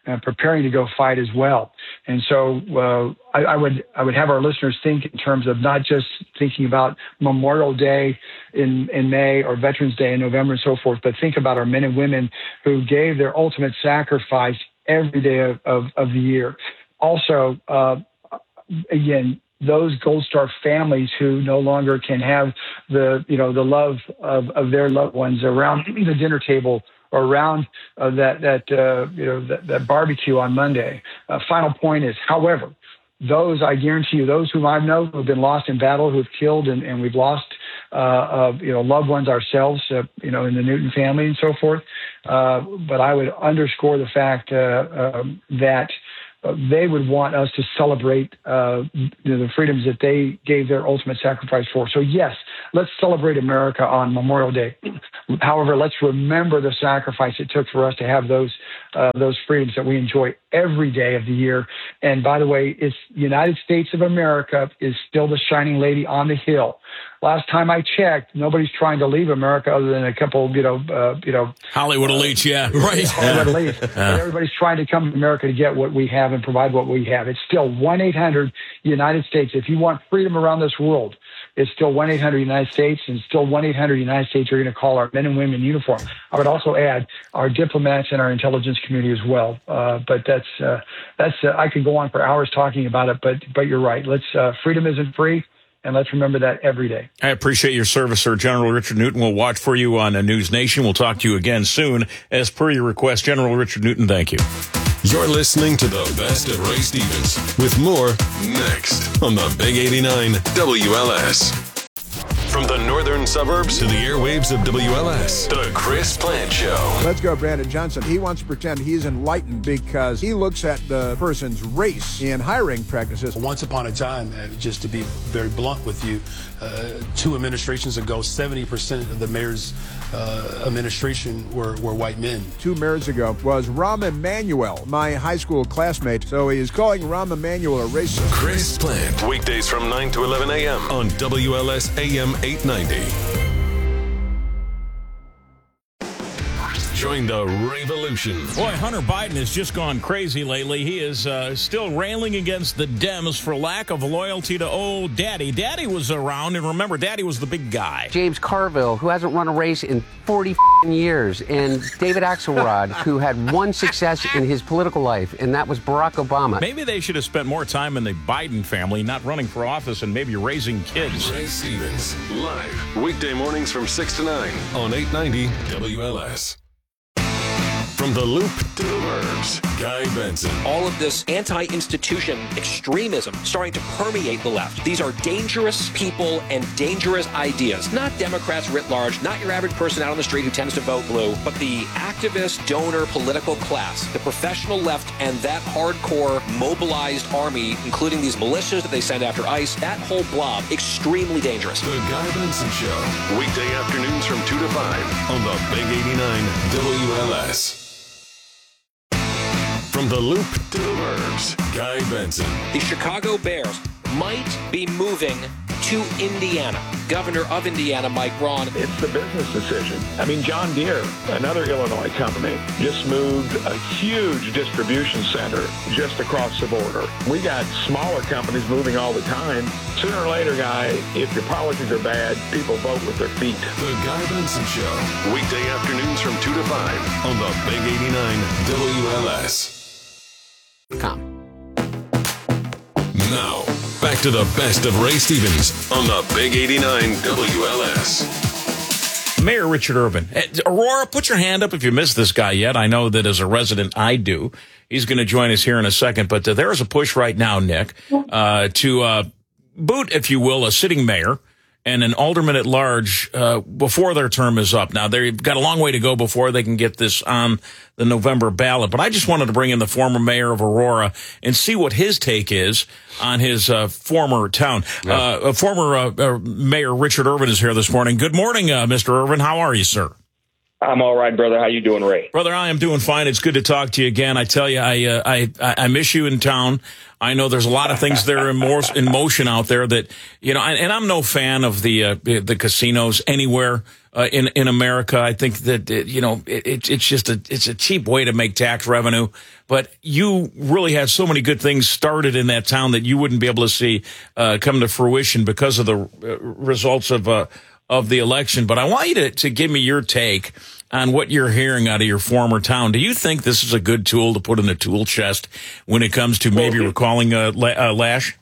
preparing to go fight as well. And so I would have our listeners think in terms of not just thinking about Memorial Day in May or Veterans Day in November and so forth, but think about our men and women who gave their ultimate sacrifice every day of the year. Also, again, those Gold Star families who no longer can have the love of their loved ones around the dinner table or around that barbecue on Monday. Final point is, however, I guarantee you, those whom I know who have been lost in battle, who have killed, and we've lost, loved ones ourselves, in the Newton family and so forth. But I would underscore the fact that they would want us to celebrate the freedoms that they gave their ultimate sacrifice for. So yes, let's celebrate America on Memorial Day. However, let's remember the sacrifice it took for us to have those freedoms that we enjoy every day of the year. And by the way, it's the United States of America is still the shining lady on the hill. Last time I checked, nobody's trying to leave America other than a couple, Hollywood elites, yeah, right. Hollywood elites. But everybody's trying to come to America to get what we have and provide what we have. It's still 1-800-United-States. If you want freedom around this world, it's still 1-800-United-States, and still 1-800-United-States are going to call our men and women in uniform. I would also add our diplomats and our intelligence community as well. But that's I could go on for hours talking about it, but you're right. Freedom isn't free. And let's remember that every day. I appreciate your service, sir. General Richard Newton will watch for you on News Nation. We'll talk to you again soon. As per your request, General Richard Newton, thank you. You're listening to the best of Ray Stevens with more next on the Big 89 WLS. From the northern suburbs to the airwaves of WLS, the Chris Plant Show. Let's go, Brandon Johnson. He wants to pretend he's enlightened because he looks at the person's race in hiring practices. Once upon a time, just to be very blunt with you, 2 administrations ago, 70% of the mayor's administration were white men. 2 mayors ago was Rahm Emanuel, my high school classmate. So he is calling Rahm Emanuel a racist. Chris Plant, weekdays from 9 to 11 a.m. on WLS AM 890. Join the revolution. Boy, Hunter Biden has just gone crazy lately. He is still railing against the Dems for lack of loyalty to old Daddy. Daddy was around, and remember, Daddy was the big guy. James Carville, who hasn't run a race in 40 years, and David Axelrod, who had one success in his political life, and that was Barack Obama. Maybe they should have spent more time in the Biden family, not running for office and maybe raising kids. Ray Stevens, live, weekday mornings from 6 to 9 on 890 WLS. From the Loop to the Burbs, Guy Benson. All of this anti-institution extremism starting to permeate the left. These are dangerous people and dangerous ideas. Not Democrats writ large, not your average person out on the street who tends to vote blue, but the activist, donor, political class, the professional left, and that hardcore mobilized army, including these militias that they send after ICE, that whole blob, extremely dangerous. The Guy Benson Show, weekday afternoons from 2 to 5 on the Big 89 WLS. From the Loop to the Burbs, Guy Benson. The Chicago Bears might be moving to Indiana. Governor of Indiana, Mike Braun. It's the business decision. I mean, John Deere, another Illinois company, just moved a huge distribution center just across the border. We got smaller companies moving all the time. Sooner or later, Guy, if your policies are bad, people vote with their feet. The Guy Benson Show, weekday afternoons from 2 to 5 on the Big 89 WLS. Now, back to the best of Ray Stevens on the Big 89 WLS. Mayor Richard Irvin. Aurora, put your hand up if you missed this guy yet. I know that as a resident, I do. He's going to join us here in a second. But there is a push right now, Nick, to boot, if you will, a sitting mayor and an alderman at large before their term is up. Now, they've got a long way to go before they can get this on the November ballot. But I just wanted to bring in the former mayor of Aurora and see what his take is on his former town. Yeah. Former Mayor Richard Irvin is here this morning. Good morning, Mr. Irvin. How are you, sir? I'm all right, brother. How you doing, Ray? Brother, I am doing fine. It's good to talk to you again. I tell you, I miss you in town. I know there's a lot of things that are in motion out there that, you know, and I'm no fan of the casinos anywhere in America. I think that, you know, it's a cheap way to make tax revenue. But you really had so many good things started in that town that you wouldn't be able to see come to fruition because of the results of the election. But I want you to give me your take on what you're hearing out of your former town. Do you think this is a good tool to put in the tool chest when it comes to maybe recalling Lasch?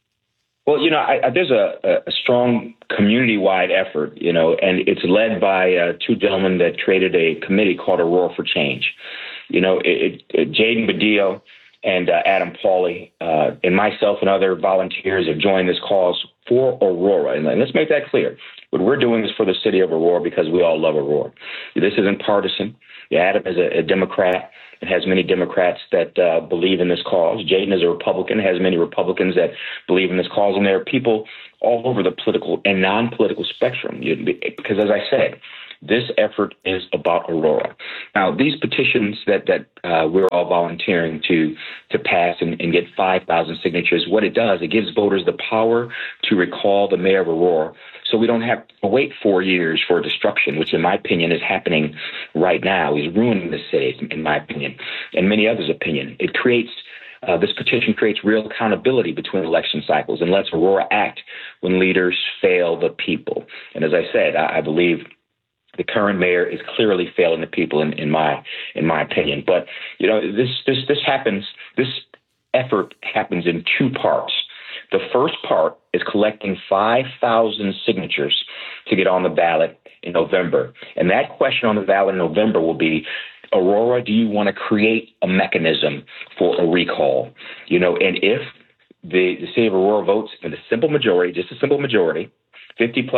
Well, you know, there's a strong community-wide effort, you know, and it's led by two gentlemen that created a committee called Aurora for Change. You know, Jaden Badillo and Adam Pauly and myself and other volunteers have joined this cause for Aurora. And let's make that clear. What we're doing is for the city of Aurora because we all love Aurora. This isn't partisan. Adam is a Democrat and has many Democrats that believe in this cause. Jaden is a Republican, has many Republicans that believe in this cause. And there are people all over the political and non-political spectrum. Because as I said, this effort is about Aurora. Now, these petitions that we're all volunteering to pass and get 5,000 signatures, what it does, it gives voters the power to recall the mayor of Aurora. So we don't have to wait 4 years for destruction, which in my opinion is happening right now. He's ruining the city, in my opinion, and many others' opinion. It creates this petition creates real accountability between election cycles and lets Aurora act when leaders fail the people. And as I said, I believe the current mayor is clearly failing the people, in my opinion. But you know, this happens. This effort happens in two parts. The first part is collecting 5,000 signatures to get on the ballot in November. And that question on the ballot in November will be, Aurora, do you want to create a mechanism for a recall? You know, and if the city of Aurora votes in a simple majority, just a simple majority, 50%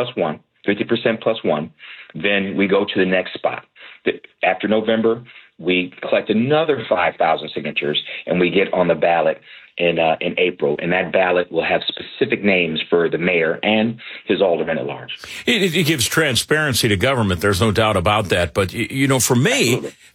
plus one, then we go to the next spot. After November, we collect another 5,000 signatures and we get on the ballot in April, and that ballot will have specific names for the mayor and his aldermen at large. It gives transparency to government. There's no doubt about that. But you know, for me,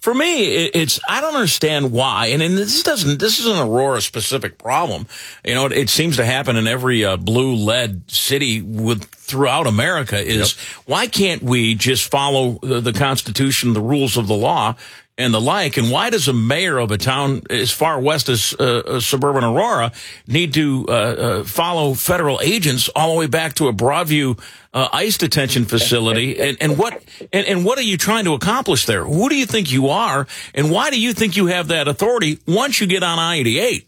it's I don't understand why. And this isn't an Aurora specific problem. You know, it seems to happen in every blue lead city throughout America. Why can't we just follow the Constitution, the rules of the law, and the like? And why does a mayor of a town as far west as suburban Aurora need to follow federal agents all the way back to a Broadview ICE detention facility? And what are you trying to accomplish there? Who do you think you are? And why do you think you have that authority once you get on I-88?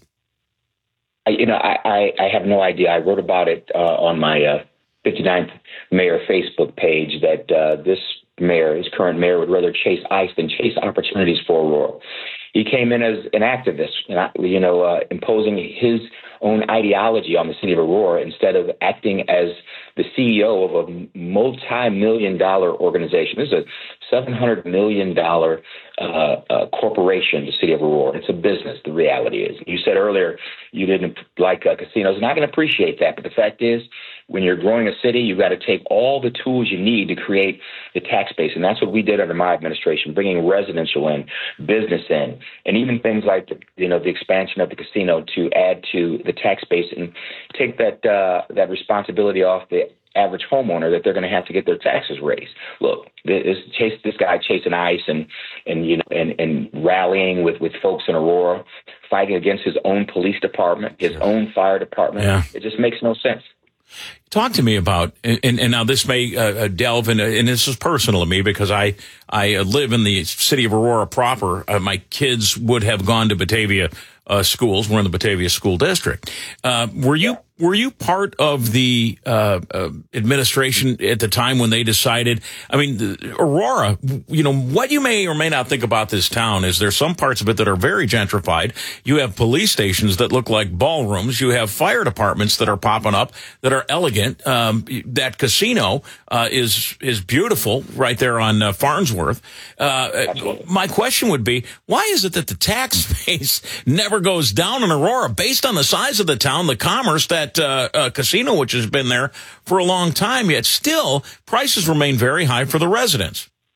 I have no idea. I wrote about it on my 59th mayor Facebook page that his current mayor, would rather chase ICE than chase opportunities for Aurora. He came in as an activist, imposing his own ideology on the city of Aurora instead of acting as the CEO of a multi-million-dollar organization. This is a $700 million corporation, the city of Aurora. It's a business, the reality is. You said earlier you didn't like casinos, and I can appreciate that, but the fact is, when you're growing a city, you've got to take all the tools you need to create the tax base. And that's what we did under my administration, bringing residential in, business in, and even things like the expansion of the casino to add to the tax base and take that responsibility off the average homeowner that they're going to have to get their taxes raised. Look, this guy chasing ICE and rallying with folks in Aurora, fighting against his own police department, his own fire department. Yeah. It just makes no sense. Talk to me about, and now this may delve into, and this is personal to me because I live in the city of Aurora proper. My kids would have gone to Batavia schools. We're in the Batavia School District. Were you part of the administration at the time when they decided? I mean, Aurora, what you may or may not think about this town is there's some parts of it that are very gentrified. You have police stations that look like ballrooms. You have fire departments that are popping up that are elegant. That casino is beautiful right there on Farnsworth. My question would be, why is it that the tax base never goes down in Aurora based on the size of the town, the commerce, that casino, which has been there for a long time, yet still prices remain very high for the residents?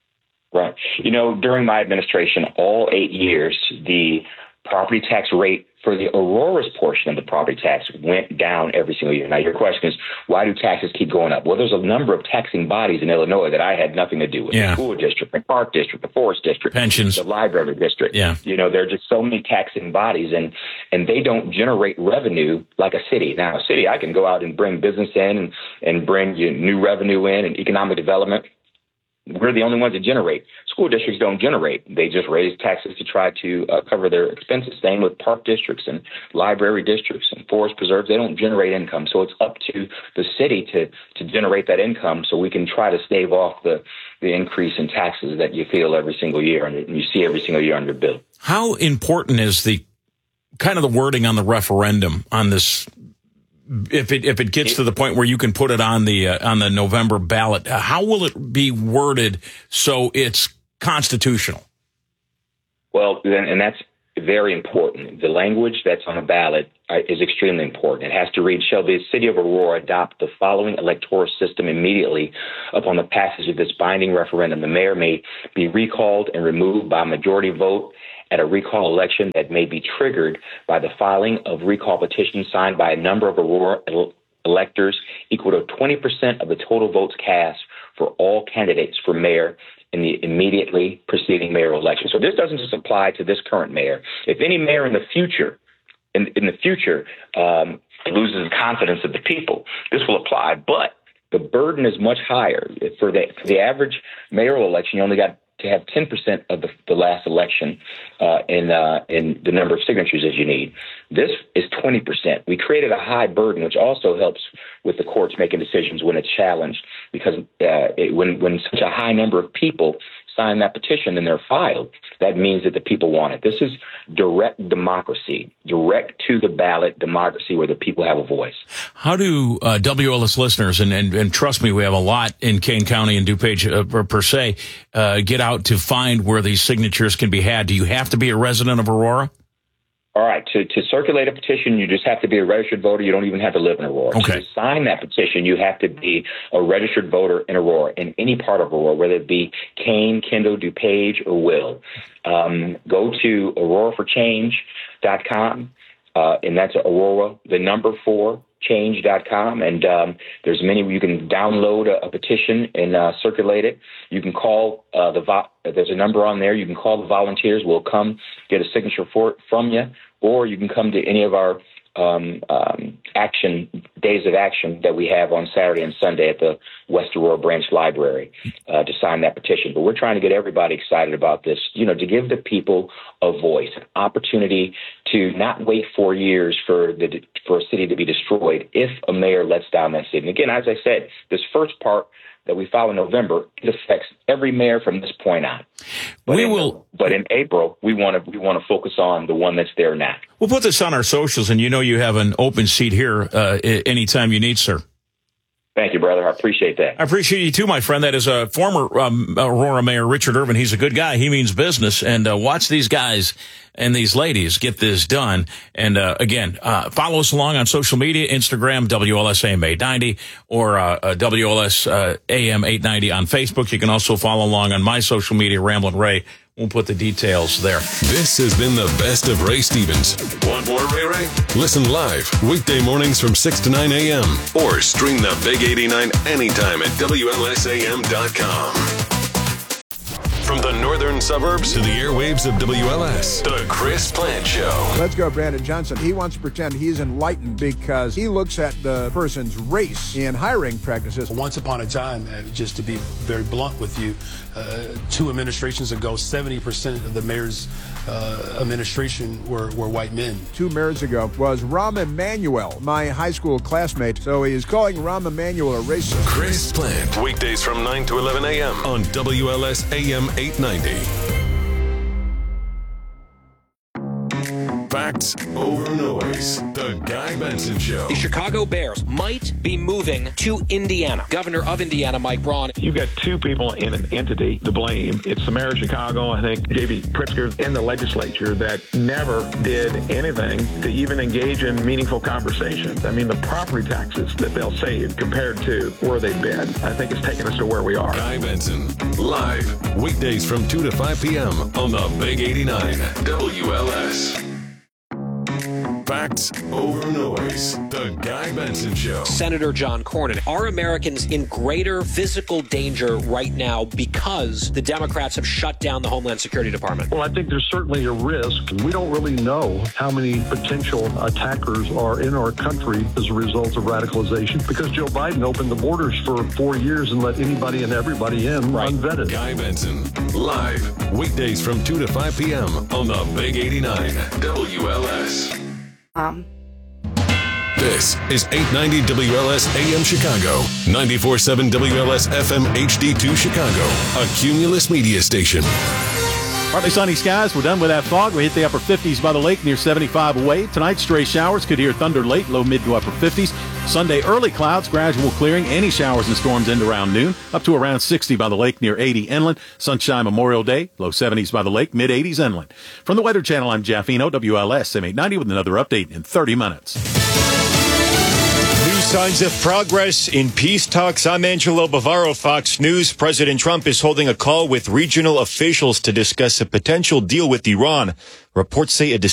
Right. During my administration, all 8 years, the property tax rate for the Aurora's portion of the property tax went down every single year. Now, your question is, why do taxes keep going up? Well, there's a number of taxing bodies in Illinois that I had nothing to do with. The school district, the park district, the forest district, pensions, the library district. Yeah. There are just so many taxing bodies, and they don't generate revenue like a city. Now, a city, I can go out and bring business in and bring new revenue in and economic development. We're the only ones that generate. School districts don't generate. They just raise taxes to try to cover their expenses. Same with park districts and library districts and forest preserves. They don't generate income. So it's up to the city to generate that income so we can try to stave off the increase in taxes that you feel every single year and you see every single year on your bill. How important is the kind of the wording on the referendum on this? If it gets to the point where you can put it on the November ballot, how will it be worded so it's constitutional? Well, and that's very important. The language that's on the ballot is extremely important. It has to read, shall the city of Aurora adopt the following electoral system immediately upon the passage of this binding referendum? The mayor may be recalled and removed by majority vote at a recall election that may be triggered by the filing of recall petitions signed by a number of Aurora electors equal to 20% of the total votes cast for all candidates for mayor in the immediately preceding mayoral election. So this doesn't just apply to this current mayor. If any mayor in the future, loses the confidence of the people, this will apply. But the burden is much higher. For the average mayoral election, you only got to have 10% of the last election in the number of signatures as you need. This is 20%. We created a high burden, which also helps with the courts making decisions when it's challenged, because when such a high number of people sign that petition and they're filed, that means that the people want it. This is direct democracy, direct to the ballot democracy where the people have a voice. How do WLS listeners, and trust me, we have a lot in Kane County and DuPage per se, get out to find where these signatures can be had? Do you have to be a resident of Aurora? All right. To circulate a petition, you just have to be a registered voter. You don't even have to live in Aurora. Okay. To sign that petition, you have to be a registered voter in Aurora, in any part of Aurora, whether it be Kane, Kendall, DuPage, or Will. Go to auroraforchange.com, and that's Aurora, the number 4, change.com, and there's many where you can download a petition and circulate it. You can call there's a number on there. You can call the volunteers. We'll come get a signature from you, or you can come to any of our days of action that we have on Saturday and Sunday at the West Aurora Branch Library to sign that petition. But we're trying to get everybody excited about this, to give the people a voice, an opportunity to not wait 4 years for a city to be destroyed if a mayor lets down that city. And again, as I said, this first part that we file in November, it affects every mayor from this point on. But in April, we want to focus on the one that's there now. We'll put this on our socials, and you have an open seat here anytime you need, sir. Thank you, brother. I appreciate that. I appreciate you too, my friend. That is a former Aurora Mayor, Richard Irvin. He's a good guy. He means business. And watch these guys and these ladies get this done. And again, follow us along on social media, Instagram, WLS AM 890, or WLS AM 890 on Facebook. You can also follow along on my social media, Ramblin' Ray. We'll put the details there. This has been the best of Ray Stevens. Want more Ray Ray? Listen live weekday mornings from 6 to 9 a.m. or stream the Big 89 anytime at WLSAM.com. From the northern suburbs to the airwaves of WLS, The Chris Plant Show. Let's go, Brandon Johnson. He wants to pretend he's enlightened because he looks at the person's race in hiring practices. Once upon a time, just to be very blunt with you, 2 administrations ago, 70% of the mayor's administration were white men. 2 mayors ago was Rahm Emanuel, my high school classmate. So he is calling Rahm Emanuel a racist. Chris Plant, weekdays from 9 to 11 a.m. on WLS AM 890. Facts over noise. The Guy Benson Show. The Chicago Bears might be moving to Indiana. Governor of Indiana, Mike Braun. You've got two people in an entity to blame. It's the mayor of Chicago, I think, J.B. Pritzker, in the legislature that never did anything to even engage in meaningful conversations. I mean, the property taxes that they'll save compared to where they've been, I think it's taken us to where we are. Guy Benson, live, weekdays from 2 to 5 p.m. on the Big 89 WLS. Facts over noise. The Guy Benson Show. Senator John Cornyn. Are Americans in greater physical danger right now because the Democrats have shut down the Homeland Security Department? Well, I think there's certainly a risk. We don't really know how many potential attackers are in our country as a result of radicalization because Joe Biden opened the borders for 4 years and let anybody and everybody in unvetted. Guy Benson, live, weekdays from 2 to 5 p.m. on the Big 89 WLS. This is 890 WLS AM Chicago, 94.7 WLS FM HD2 Chicago, a Cumulus media station. Partly sunny skies. We're done with that fog. We hit the upper 50s by the lake, near 75 away. Tonight, stray showers. Could hear thunder late, low mid to upper 50s. Sunday, early clouds, gradual clearing. Any showers and storms end around noon. Up to around 60 by the lake, near 80 inland. Sunshine Memorial Day, low 70s by the lake, mid 80s inland. From the Weather Channel, I'm Jeff Eno, WLS M890 with another update in 30 minutes. New signs of progress in peace talks. I'm Angelo Bavaro, Fox News. President Trump is holding a call with regional officials to discuss a potential deal with Iran. Reports say a